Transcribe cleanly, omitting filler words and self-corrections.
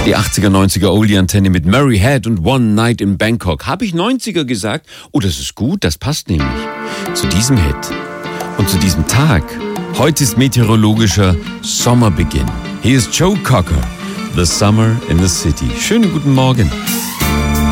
Die 80er, 90er Oldie-Antenne mit Murray Head und One Night in Bangkok. Habe ich 90er gesagt? Oh, das ist gut, das passt nämlich zu diesem Hit und zu diesem Tag. Heute ist meteorologischer Sommerbeginn. Hier ist Joe Cocker, The Summer in the City. Schönen guten Morgen.